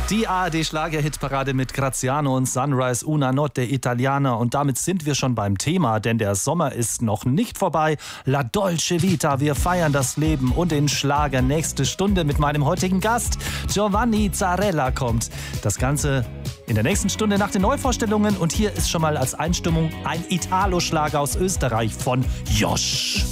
Die ARD-Schlager-Hitparade mit Graziano und Sunrise, Una Notte Italiana. Und damit sind wir schon beim Thema, denn der Sommer ist noch nicht vorbei. La Dolce Vita, wir feiern das Leben und den Schlager. Nächste Stunde mit meinem heutigen Gast. Giovanni Zarella kommt. Das Ganze in der nächsten Stunde nach den Neuvorstellungen. Und hier ist schon mal als Einstimmung ein Italo-Schlager aus Österreich von Josh.